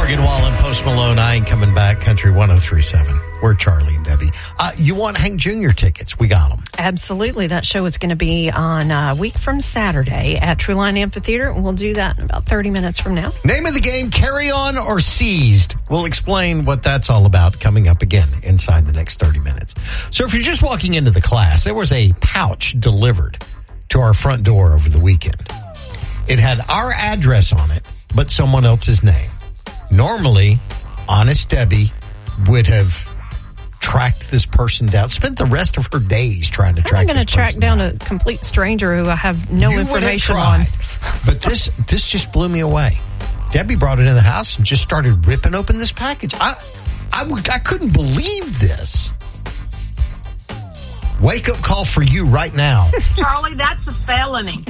Morgan Wallen, Post Malone, I Ain't Coming Back, Country 103.7. We're Charlie and Debbie. You want Hank Jr. tickets? We got them. Absolutely. That show is going to be on a week from Saturday at Trueline Amphitheater. We'll do that in about 30 minutes from now. Name of the game, Carry On or Seized. We'll explain what that's all about coming up again inside the next 30 minutes. So if you're just walking into the class, there was a pouch delivered to our front door over the weekend. It had our address on it, but someone else's name. Normally, Honest Debbie would have tracked this person down, spent the rest of her days trying to track this person down. I'm going to track down a complete stranger who I have no information on. But this just blew me away. Debbie brought it in the house and just started ripping open this package. I couldn't believe this. Wake up call for you right now. Charlie, that's a felony.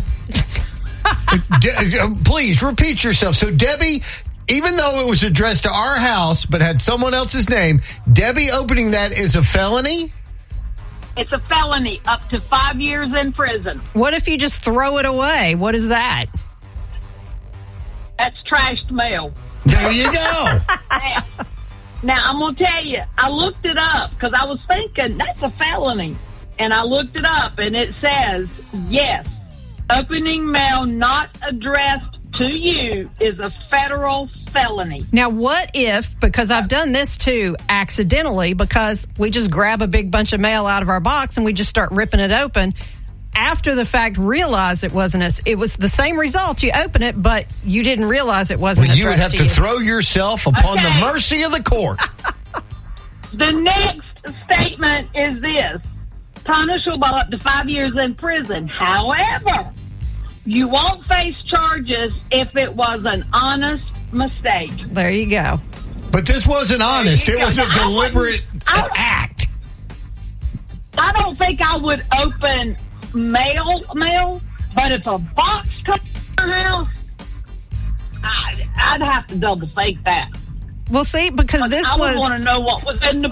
Please repeat yourself. So Debbie, even though it was addressed to our house but had someone else's name, Debbie opening that is a felony? It's a felony, up to 5 years in prison. What if you just throw it away? What is that? That's trashed mail. There you go. Now, I'm going to tell you, I looked it up because I was thinking that's a felony. And I looked it up and it says, yes, opening mail not addressed to you is a federal felony. Now, what if, because I've done this too, accidentally, because we just grab a big bunch of mail out of our box and we just start ripping it open. After the fact, realize it wasn't us. It was the same result. You open it, but you didn't realize it wasn't you would addressed have to throw yourself upon the mercy of the court. The next statement is this. Punishable up to 5 years in prison. However, you won't face charges if it was an honest mistake. There you go. But this wasn't honest. It was a deliberate act. I don't think I would open mail, but if a box comes to my house, I'd have to double think that. Well, see, because this I was... would want to know what was in the